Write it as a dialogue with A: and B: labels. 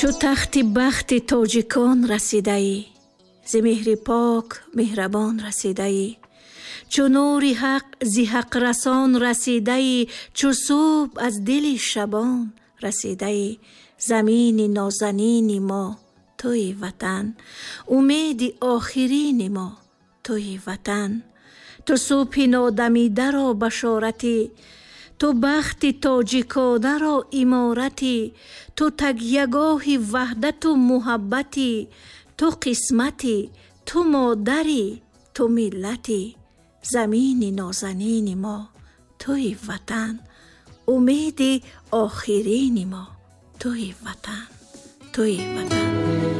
A: чу тахти бахти тоҷикон расидаӣ, зи меҳри пок меҳрабон расидаӣ, чу нури ҳақ зи ҳақрасон расидаӣ, чу субҳ аз дили шабон расидаӣ. замини нозанини мо туи ватан, умеди охирини мо туи ватан. ту субҳи нодамидаро башоратӣ, ту бахти тоҷиконаро иморатӣ, ту такягоҳи ваҳдату муҳаббатӣ, ту қисматӣ, ту модарӣ, ту миллатӣ. замини нозанини мо туи ватан, умеди охирини мо туи ватан, туи ватан.